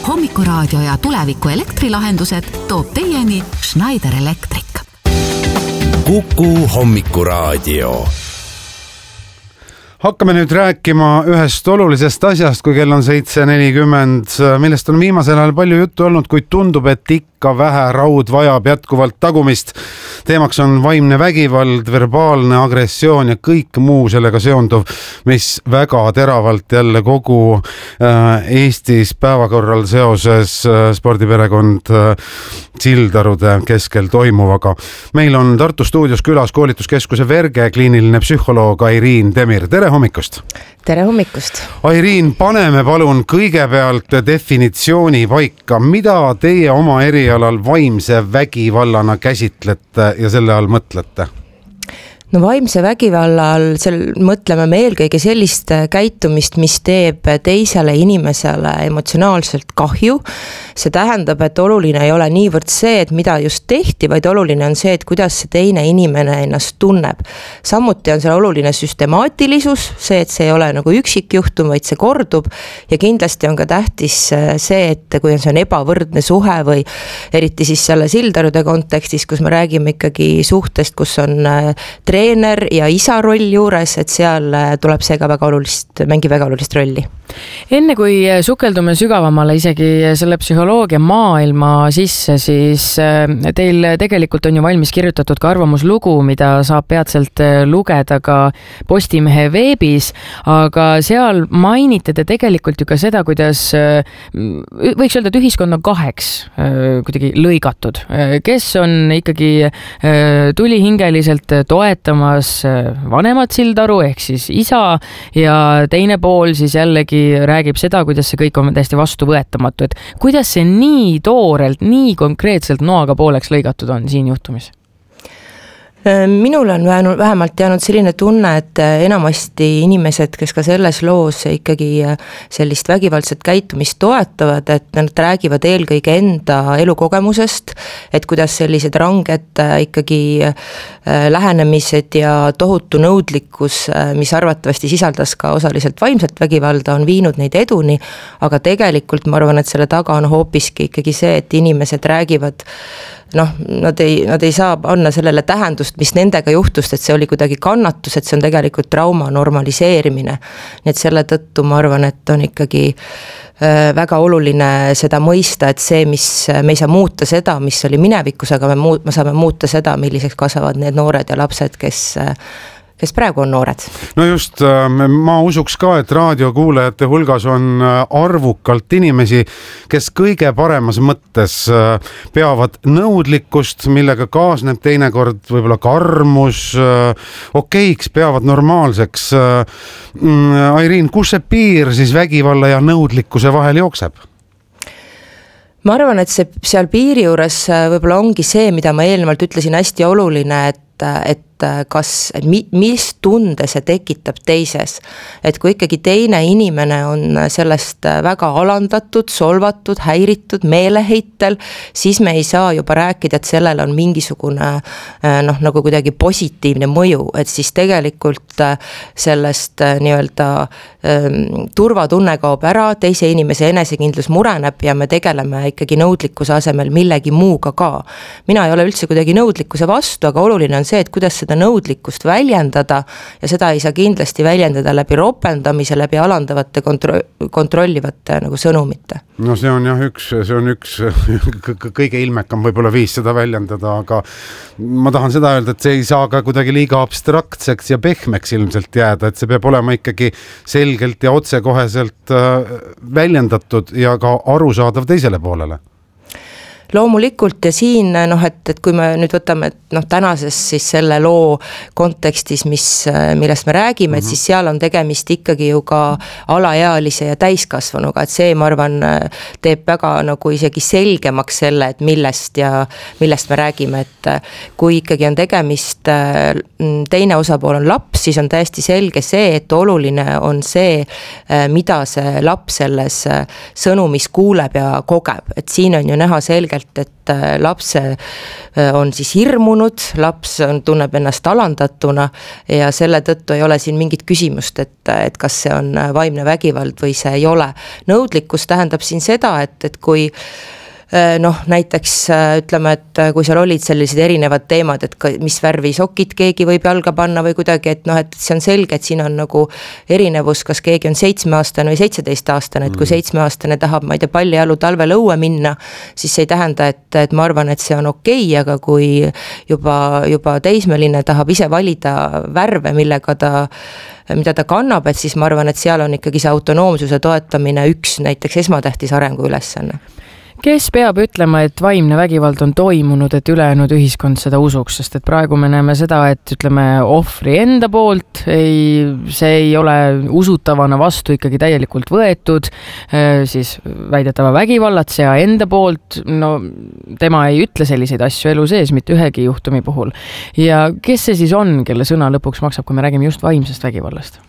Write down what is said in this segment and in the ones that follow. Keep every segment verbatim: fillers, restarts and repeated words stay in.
Hommikuraadio ja tuleviku elektrilahendused toob teieni Schneider Electric. Kuku Hommikuraadio. Hakkame nüüd rääkima ühest olulisest asjast, kui kell on seitse nelikümmend, millest on viimasel ajal palju juttu olnud, kuid tundub, et ikka vähe raud vajab jätkuvalt tagumist. Teemaks on vaimne vägivald, verbaalne agressioon ja kõik muu sellega seonduv, mis väga teravalt jälle kogu Eestis päevakorral seoses spordiperekond Sildarude keskel toimuvaga. Meil on Tartu stuudios külas koolituskeskuse Verge kliiniline psühholoog Airiin Demir. Tere hommikust! Tere hommikust! Airiin, paneme palun kõigepealt definitsiooni paika. Mida teie oma erialal vaimse vägivallana käsitlete ja selle all mõtlete? No vaimse vägivalla all sel, mõtleme me eelkõige sellist käitumist, mis teeb teisele inimesele emotsionaalselt kahju. See tähendab, et oluline ei ole niivõrd see, et mida just tehti, vaid oluline on see, et kuidas see teine inimene ennast tunneb. Samuti on seal oluline süstemaatilisus, see, et see ei ole nagu üksikjuhtum, vaid see kordub. Ja kindlasti on ka tähtis see, et kui on see on ebavõrdne suhe või eriti siis selle Sildarude kontekstis, kus me räägime ikkagi suhtest, kus on treener ja isa roll juures, et seal tuleb see ka väga olulist, mängi väga olulist rolli. Enne kui sukeldume sügavamale isegi selle psühholoogia maailma sisse, siis teil tegelikult on ju valmis kirjutatud ka arvamuslugu, mida saab peatselt lugeda ka Postimehe veebis, aga seal mainite te tegelikult ju ka seda, kuidas võiks öelda, et ühiskond on kaheks kuidagi lõigatud, kes on ikkagi tulihingeliselt toetamas vanemat Sildaru ehk siis isa ja teine pool siis jällegi räägib seda, kuidas see kõik on täiesti vastuvõetamatu. Et kuidas see nii toorelt, nii konkreetselt noaga pooleks lõigatud on siin juhtumis? Minul on vähemalt jäänud selline tunne, et enamasti inimesed, kes ka selles loos ikkagi sellist vägivaldset käitumist toetavad, et nad räägivad eelkõige enda elukogemusest, et kuidas sellised ranged ikkagi lähenemised ja tohutu nõudlikkus, mis arvatavasti sisaldas ka osaliselt vaimset vägivalda, on viinud neid eduni, aga tegelikult ma arvan, et selle taga on hoopiski ikkagi see, et inimesed räägivad noh, nad ei, nad ei saa anna sellele tähendust, mis nendega juhtust, et see oli kuidagi kannatus, et see on tegelikult trauma normaliseerimine. Nii et selle tõttu ma arvan, et on ikkagi väga oluline seda mõista, et see, mis me ei saa muuta seda, mis oli minevikus, aga me, muut, me saame muuta seda, milliseks kasvavad need noored ja lapsed, kes kes praegu on noored. No just, ma usuks ka, et raadiokuulajate hulgas on arvukalt inimesi, kes kõige paremas mõttes peavad nõudlikkust, millega kaasneb teinekord võib-olla karmus, okeiks, peavad normaalseks. Airiin, kus see piir siis vägivalla ja nõudlikkuse vahel jookseb? Ma arvan, et see seal piiri juures võib-olla ongi see, mida ma eelnevalt ütlesin hästi oluline, et et kas, mis tunde see tekitab teises. Et kui ikkagi teine inimene on sellest väga alandatud, solvatud, häiritud, meeleheitel, siis me ei saa juba rääkida, et sellel on mingisugune noh, nagu kuidagi positiivne mõju, et siis tegelikult sellest nii-öelda turvatunne kaob ära, teise inimese enesekindlus mureneb ja me tegeleme ikkagi nõudlikkuse asemel millegi muuga ka. Mina ei ole üldse kuidagi nõudlikkuse vastu, aga oluline on see, et kuidas seda nõudlikkust väljendada ja seda ei saa kindlasti väljendada läbi ropendamise, läbi alandavate kontro- kontrollivate nagu sõnumite. No see on jah üks, see on üks kõige ilmekam võib-olla viis seda väljendada, aga ma tahan seda öelda, et see ei saa ka kuidagi liiga abstraktseks ja pehmeks ilmselt jääda, et see peab olema ikkagi selgelt ja otsekoheselt väljendatud ja ka arusaadav teisele poolele. Loomulikult ja siin, noh, et, et kui me nüüd võtame noh, tänases siis selle loo kontekstis, mis, millest me räägime, et siis seal on tegemist ikkagi ju ka alaealise ja täiskasvanuga, et see, ma arvan, teeb väga nagu isegi selgemaks selle, et millest ja millest me räägime, et kui ikkagi on tegemist teine osapool on laps, siis on täiesti selge see, et oluline on see, mida see laps selles sõnumis kuuleb ja kogeb, et siin on ju näha selge selgelt, et lapse on siis hirmunud, laps on, tunneb ennast alandatuna ja selle tõttu ei ole siin mingit küsimust, et, et kas see on vaimne vägivald või see ei ole. Nõudlikkus tähendab siin seda, et, et kui noh, näiteks ütleme, et kui seal olid sellised erinevad teemad, et mis värvi sokid keegi võib jalga panna või kuidagi, et noh, et see on selge, et siin on nagu erinevus, kas keegi on seitsmeaastane või seitseteist aastane, et kui seitsmeaastane tahab, ma ei tea, pallijalu talvel õue minna, siis see ei tähenda, et, et ma arvan, et see on okei, aga kui juba, juba teismeline tahab ise valida värve, millega ta mida ta kannab, et siis ma arvan, et seal on ikkagi see autonoomsuse toetamine üks näiteks esmatähtis arengu ülesanne. Kes peab ütlema, et vaimne vägivald on toimunud, et ülejäänud ühiskond seda usuks, sest et praegu me näeme seda, et ütleme ohvri enda poolt, ei, see ei ole usutavana vastu ikkagi täielikult võetud, siis väidetava vägivallatseja enda poolt, no tema ei ütle selliseid asju elu sees, mitte ühegi juhtumi puhul. Ja kes see siis on, kelle sõna lõpuks maksab, kui me räägime just vaimsest vägivallast?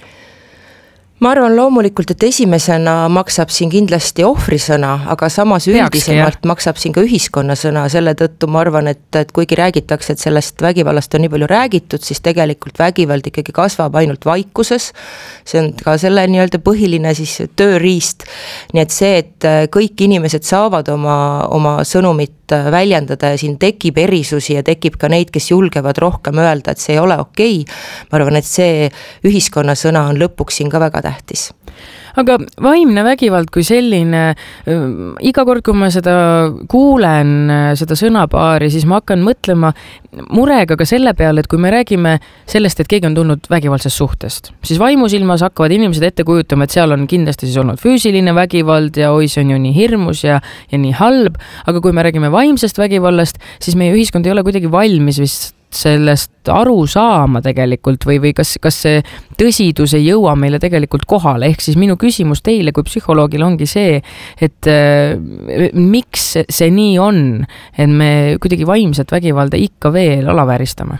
Ma arvan loomulikult, et esimesena maksab siin kindlasti ohvrisõna, aga samas üldisemalt maksab siin ka ühiskonnasõna, selle tõttu ma arvan, et, et kuigi räägitakse, et sellest vägivallast on nii palju räägitud, siis tegelikult vägivald ikkagi kasvab ainult vaikuses, see on ka selle nii-öelda põhiline siis tööriist, nii et see, et kõik inimesed saavad oma, oma sõnumit väljendada ja siin tekib erisusi ja tekib ka neid, kes julgevad rohkem öelda, et see ei ole okei. Ma arvan, et see ühiskonnasõna on lõpuks siin ka väga tähtis. Aga vaimne vägivald kui selline, iga kord, kui ma seda kuulen, seda sõnapaari, siis ma hakkan mõtlema murega ka selle peale, et kui me räägime sellest, et keegi on tulnud vägivaldsest suhtest, siis vaimusilmas hakkavad inimesed ette kujutama, et seal on kindlasti siis olnud füüsiline vägivald ja oi, see on ju nii hirmus ja, ja nii halb, aga kui me räägime vaimsest vägivallast, siis meie ühiskond ei ole kuidagi valmis vist sellest aru saama tegelikult või, või kas, kas see tõsidus ei jõua meile tegelikult kohale, ehk siis minu küsimus teile kui psühholoogil ongi see, et äh, miks see nii on, et me kuidagi vaimset vägivalda ikka veel alavääristame?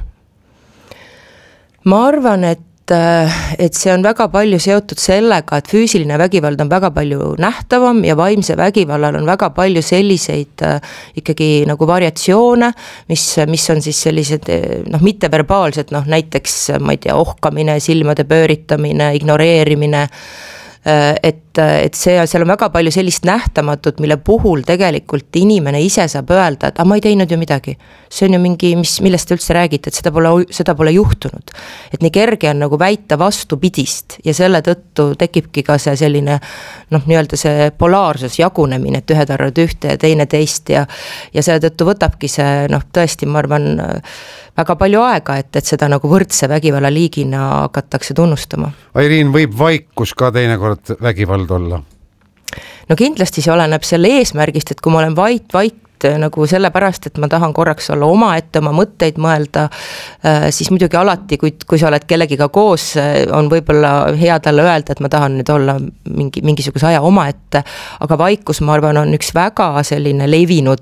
Ma arvan, et et see on väga palju seotud sellega, et füüsiline vägivald on väga palju nähtavam ja vaimse vägivallal on väga palju selliseid ikkagi nagu variatsioone, mis, mis on siis sellised noh, mitteverbaalsed, noh näiteks ma ei tea, ohkamine, silmade pööritamine, ignoreerimine, et, et see, seal on väga palju sellist nähtamatut, mille puhul tegelikult inimene ise saab öelda, et ah, ma ei teinud ju midagi. See on ju mingi, mis, millest te üldse räägite, et seda pole, seda pole juhtunud. Et nii kerge on nagu väita vastupidist ja selle tõttu tekibki ka see selline noh, nii-öelda see polaarsus, jagunemine, et ühed arvad ühte ja teine teist ja, ja selle tõttu võtabki see noh, tõesti, ma arvan, väga palju aega, et, et seda nagu võrdse vägivalla liigina hakatakse tunnustama. Airiin, võib vaikus ka teinekord vägivald olla? No kindlasti see oleneb selle eesmärgist, et kui ma olen vait, vait nagu sellepärast, et ma tahan korraks olla oma ette, oma mõtteid mõelda, siis muidugi alati, kui, kui sa oled kellegiga koos, on võib-olla hea talle öelda, et ma tahan nüüd olla mingi, mingisuguse aja oma ette, aga vaikus, ma arvan, on üks väga selline levinud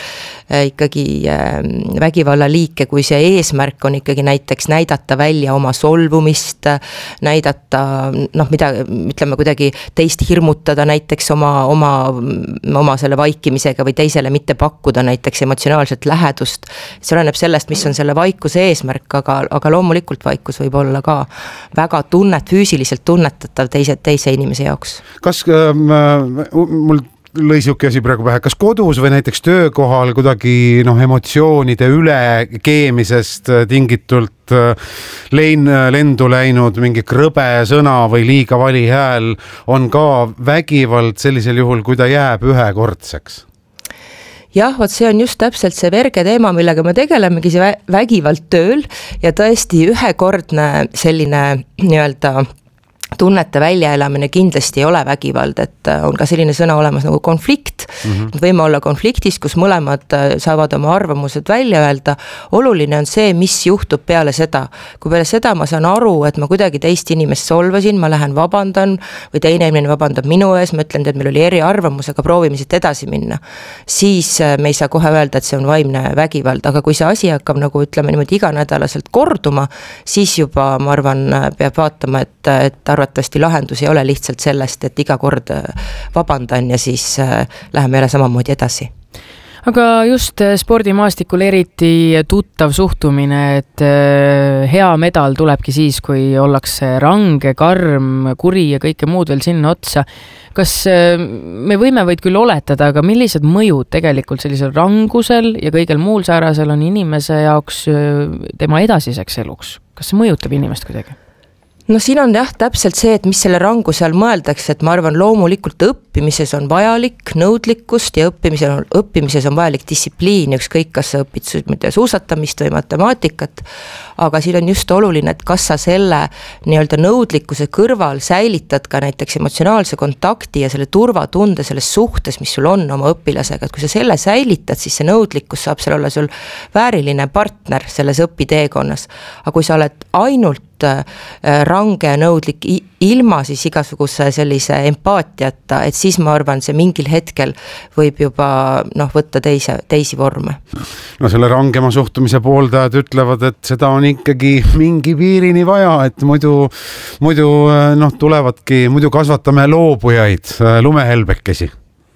ikkagi vägivalla liike, kui see eesmärk on ikkagi näiteks näidata välja oma solvumist, näidata, noh, mida, ütleme kuidagi teist hirmutada näiteks oma, oma, oma selle vaikimisega või teisele mitte pakkuda näiteks emotsionaalset lähedust. See oleneb sellest, mis on selle vaikuse eesmärk, aga, aga loomulikult vaikus võib olla ka väga tunnet, füüsiliselt tunnetatav teise, teise inimese jaoks. Kas äh, mul lõi siuke asi praegu pähe, kas kodus või näiteks töökohal kuidagi noh, emotsioonide üle keemisest tingitult lein, lendu läinud mingi krõbe sõna või liiga vali hääl on ka vägivald sellisel juhul, kui ta jääb ühekordseks? Jah, vot see on just täpselt see verge teema, millega me tegelemegi, see vägivald tööl ja tõesti ühekordne selline nii-öelda tunnete väljaelamine kindlasti ei ole vägivald, et on ka selline sõna olemas nagu konflikt. Mm-hmm. Võime olla konfliktis, kus mõlemad saavad oma arvamused välja öelda. Oluline on see, mis juhtub peale seda. Kui peale seda ma saan aru, et ma kuidagi teist inimest solvasin, ma lähen vabandan või teine inimene vabandab minu ees, ma ütlen, et meil oli eri arvamus, aga proovime siit edasi minna. Siis me ei saa kohe öelda, et see on vaimne vägivald, aga kui see asi hakkab nagu ütleme niimoodi iganädalaselt korduma, siis juba ma arvan, peab vaatama, et, et arvatavasti lahendus ei ole lihtsalt sellest, et iga kord vabandan ja siis läheme jälle samamoodi edasi. aga just spordimaastikul eriti tuttav suhtumine, et hea medal tulebki siis, kui ollakse range, karm, kuri ja kõike muud veel sinna otsa. Kas me võime võid küll oletada, aga millised mõjud tegelikult sellisel rangusel ja kõigel muul säärasel on inimese jaoks tema edasiseks eluks? Kas see mõjutab inimest kuidagi? No siin on jah täpselt see, et mis selle ranguse all mõeldakse, et ma arvan loomulikult õppimises on vajalik nõudlikkust ja õppimises on, õppimises on vajalik distsipliin, ükskõik kas sa õpid suusatamist või matemaatikat, aga siin on just oluline, et kas sa selle nii-öelda nõudlikkuse kõrval säilitad ka näiteks emotsionaalse kontakti ja selle turvatunde selles suhtes, mis sul on oma õpilasega, et kui sa selle säilitad, siis see nõudlikkus saab seal olla sul vääriline partner selles õpiteekonnas, aga kui sa oled ainult range nõudlik ilma siis igasuguse sellise empaatiata, et siis ma arvan, see mingil hetkel võib juba noh, võtta teise, teisi vorme. No selle rangema suhtumise pooldajad ütlevad, et seda on ikkagi mingi piirini vaja, et muidu, muidu noh, tulevadki, muidu kasvatame loobujaid, lumehelbekesi.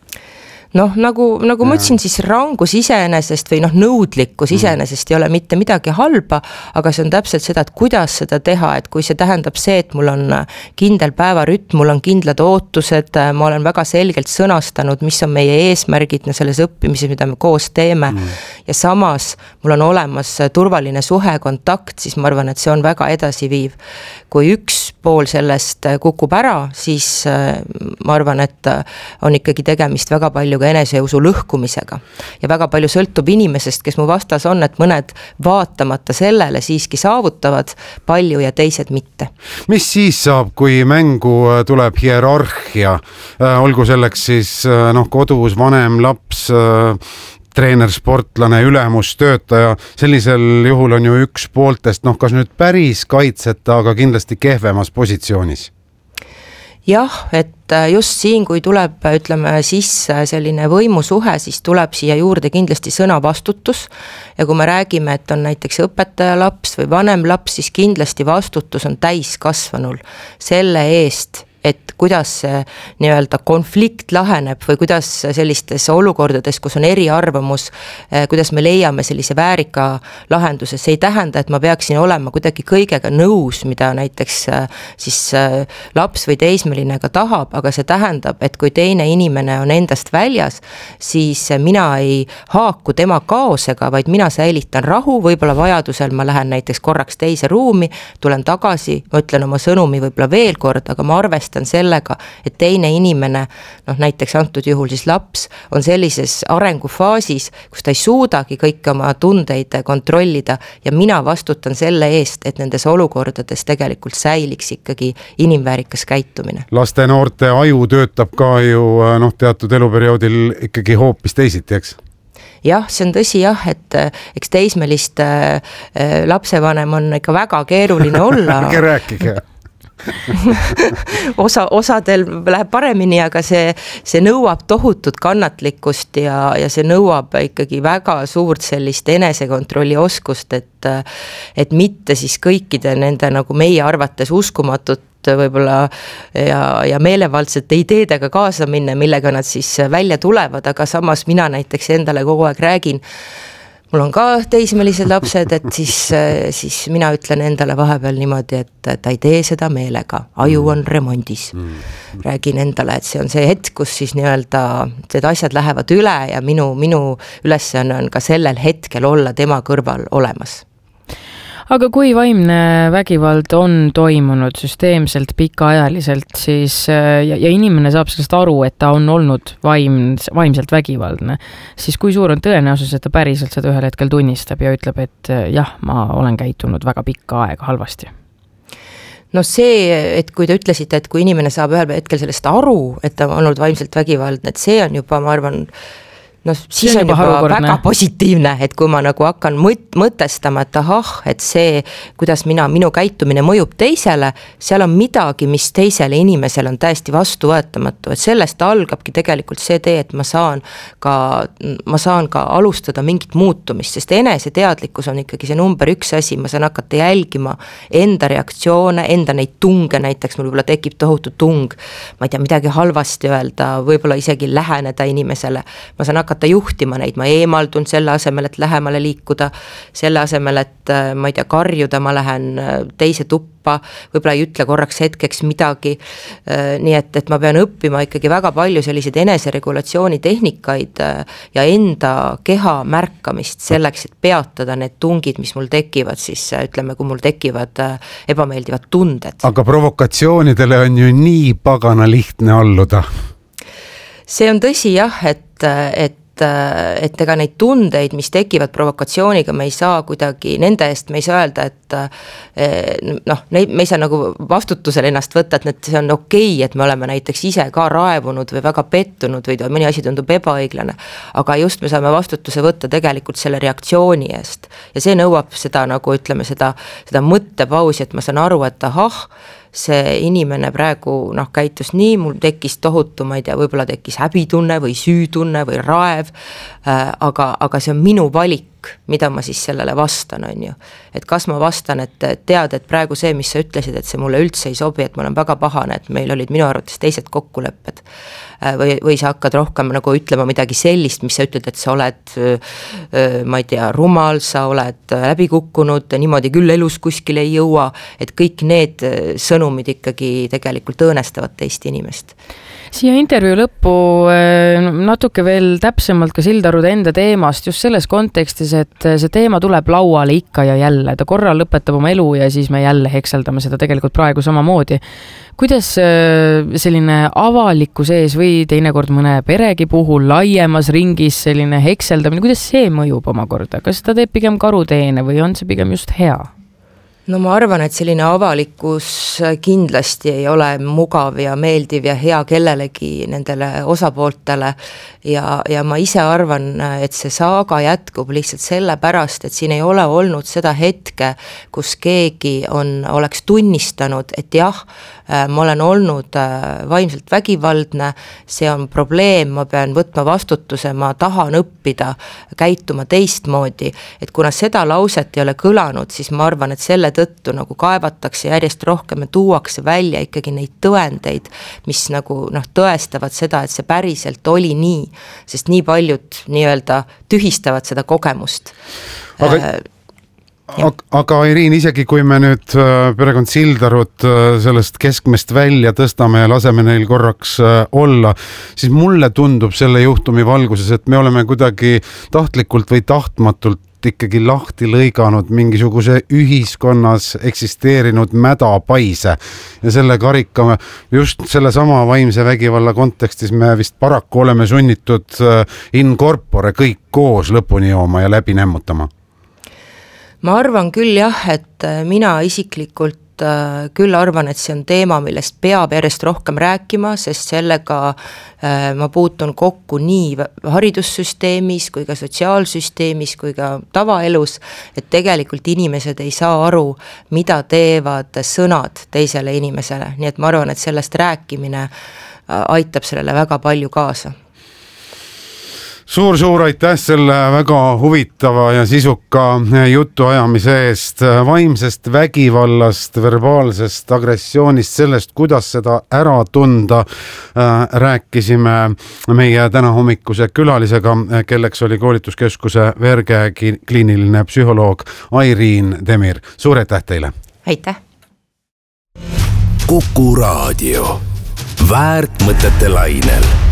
Noh, nagu, nagu ma ütlesin, siis rangus iseenesest või noh, nõudlikkus iseenesest ei ole mitte midagi halba, aga see on täpselt seda, et kuidas seda teha, et kui see tähendab see, et mul on kindel päevarütm, mul on kindlad ootused, ma olen väga selgelt sõnastanud, mis on meie eesmärgid selles õppimises, mida me koos teeme mm. ja samas mul on olemas turvaline suhe, kontakt, siis ma arvan, et see on väga edasiviiv. Kui üks pool sellest kukub ära, siis ma arvan, et on ikkagi tegemist väga palju ka eneseusu lõhkumisega. Ja väga palju sõltub inimesest, kes mu vastas on, et mõned vaatamata sellele siiski saavutavad palju ja teised mitte. Mis siis saab, kui mängu tuleb hierarhia? Olgu selleks siis noh, kodus vanem, laps, treener, sportlane, ülemus, töötaja, sellisel juhul on ju üks pooltest, noh kas nüüd päris kaitseta, aga kindlasti kehvemas positsioonis? Jah, et just siin, kui tuleb, ütleme, sisse selline võimusuhe, siis tuleb siia juurde kindlasti sõnavastutus ja kui me räägime, et on näiteks õpetaja laps või vanem laps, siis kindlasti vastutus on täiskasvanul selle eest, et kuidas see nii-öelda konflikt laheneb või kuidas sellistes olukordades, kus on eriarvamus, kuidas me leiame sellise väärika lahenduse. See ei tähenda, et ma peaksin olema kuidagi kõigega nõus, mida näiteks siis laps või teismeline ka tahab, aga see tähendab, et kui teine inimene on endast väljas, siis mina ei haaku tema kaosega, vaid mina säilitan rahu, võib-olla vajadusel ma lähen näiteks korraks teise ruumi, tulen tagasi, ma ütlen oma sõnumi võib-olla veel kord, aga ma arvestan sellega, et teine inimene, noh näiteks antud juhul siis laps, on sellises arengufaasis, kus ta ei suudagi kõiki oma tundeid kontrollida ja mina vastutan selle eest, et nendes olukordades tegelikult säiliks ikkagi inimväärikas käitumine. Laste noorte aju töötab ka ju noh, teatud eluperioodil ikkagi hoopis teisiti, eks? Jah, see on tõsi jah, et eks teismelist lapsevanem on ikka väga keeruline olla. Ärge rääkige. Osa, osadel läheb paremini, aga see, see nõuab tohutut kannatlikkust ja, ja see nõuab ikkagi väga suurt sellist enesekontrolli oskust, et, et mitte siis kõikide nende nagu meie arvates uskumatut võib-olla ja, ja meelevaldsete ideedega kaasa minna, millega nad siis välja tulevad, aga samas mina näiteks endale kogu aeg räägin, mul on ka teismelised lapsed, et siis, siis mina ütlen endale vahepeal niimoodi, et ta ei tee seda meelega, aju on remondis. Räägin endale, et see on see hetk, kus siis nii-öelda need asjad lähevad üle ja minu, minu ülesanne on ka sellel hetkel olla tema kõrval olemas. Aga kui vaimne vägivald on toimunud süsteemselt, pikaajaliselt, siis ja, ja inimene saab sellest aru, et ta on olnud vaim, vaimselt vägivaldne, siis kui suur on tõenäosus, et ta päriselt seda ühel hetkel tunnistab ja ütleb, et jah, ma olen käitunud väga pikka aega halvasti? No see, et kui te ütlesite, et kui inimene saab ühel hetkel sellest aru, et ta on olnud vaimselt vägivaldne, et see on juba, ma arvan, no siis on, on juba, juba väga positiivne, et kui ma nagu hakkan mõt- mõtestama, et ahah, et see, kuidas mina, minu käitumine mõjub teisele, seal on midagi, mis teisele inimesele on täiesti vastuvõetamatu, et sellest algabki tegelikult see tee, et ma saan ka, ma saan ka alustada mingit muutumist, sest eneseteadlikkus on ikkagi see number üks asi, ma saan hakata jälgima enda reaktsioone, enda neid tunge, näiteks mul võib-olla tekib tohutu tung, ma ei tea, midagi halvasti öelda, võib-olla isegi läheneda inimesele, ma saan hakata hakata juhtima neid, ma eemaldun selle asemel, et lähemale liikuda, selle asemel, et ma ei tea, karjuda, ma lähen teise tuppa, võib-olla ei ütle korraks hetkeks midagi, nii et, et ma pean õppima ikkagi väga palju selliseid eneseregulatsiooni tehnikaid ja enda keha märkamist selleks, et peatada need tungid, mis mul tekivad siis, ütleme, kui mul tekivad ebameeldivad tunded. Aga provokatsioonidele on ju nii pagana lihtne alluda. See on tõsi jah, et, et et ega neid tundeid, mis tekivad provokatsiooniga, me ei saa kuidagi, nende eest me ei saa öelda, et noh, me ei saa nagu vastutusel ennast võtta, et need, see on okei, et me oleme näiteks ise ka raevunud või väga pettunud või mõni asi tundub ebaõiglane, aga just me saame vastutuse võtta tegelikult selle reaktsiooni eest ja see nõuab seda nagu ütleme seda, seda mõttepausi, et ma saan aru, et ahah, see inimene praegu noh, käitus nii, mul tekkis tohutu, ma ei tea, võib-olla tekkis häbitunne või süütunne või raev, äh, aga, aga see on minu valik, mida ma siis sellele vastan, on ju. Et kas ma vastan, et tead, et praegu see, mis sa ütlesid, et see mulle üldse ei sobi, et mul on väga pahane, et meil olid minu arvates teised kokkulepped. Või, või sa hakkad rohkem nagu ütlema midagi sellist, mis sa ütled, et sa oled, ma ei tea, rumal, sa oled läbi kukkunud, niimoodi küll elus kuskil ei jõua, et kõik need sõnumid ikkagi tegelikult õõnestavad teist inimest. Siia intervjuu lõppu natuke veel täpsemalt ka Sildarude enda teemast just selles kontekstis, et see teema tuleb lauale ikka ja jälle. Ta korral lõpetab oma elu ja siis me jälle hekseldame seda tegelikult praegu samamoodi. Kuidas selline avaliku sees või teinekord mõne peregi puhul laiemas ringis selline hekseldamine, kuidas see mõjub omakorda? Kas ta teeb pigem karuteene või on see pigem just hea? No ma arvan, et selline avalikkus kindlasti ei ole mugav ja meeldiv ja hea kellelegi nendele osapooltele ja, ja ma ise arvan, et see saaga jätkub lihtsalt selle pärast, et siin ei ole olnud seda hetke, kus keegi on, oleks tunnistanud, et jah, ma olen olnud vaimselt vägivaldne, see on probleem, ma pean võtma vastutuse, ma tahan õppida, käituma teistmoodi, et kuna seda lauset ei ole kõlanud, siis ma arvan, et selle tõttu nagu kaevatakse järjest rohkem ja tuuakse välja ikkagi neid tõendeid, mis nagu noh, tõestavad seda, et see päriselt oli nii, sest nii paljud nii-öelda tühistavad seda kogemust. Aga äh, aga Iriin, isegi kui me nüüd perekond Sildarud sellest keskmest välja tõstame ja laseme neil korraks olla, siis mulle tundub selle juhtumi valguses, et me oleme kuidagi tahtlikult või tahtmatult ikkagi lahti lõiganud mingisuguse ühiskonnas eksisteerinud mädapaise ja selle karika just selle sama vaimse vägivalla kontekstis me vist paraku oleme sunnitud in corpore kõik koos lõpuni jooma ja läbi nemmutama. Ma arvan küll jah, et mina isiklikult küll arvan, et see on teema, millest peab järjest rohkem rääkima, sest sellega ma puutun kokku nii haridussüsteemis kui ka sotsiaalsüsteemis kui ka tavaelus, et tegelikult inimesed ei saa aru, mida teevad sõnad teisele inimesele, nii et ma arvan, et sellest rääkimine aitab sellele väga palju kaasa. Suur-suur aitäh selle väga huvitava ja sisuka jutuajamise eest, vaimsest vägivallast, verbaalsest agressioonist, sellest, kuidas seda ära tunda. Rääkisime meie täna hommikuse külalisega, kelleks oli koolituskeskuse Verge kliiniline psühholoog Iriin Demir. Suur aitäh teile! Aitäh! Kuku Raadio. Väärt mõtete lainel.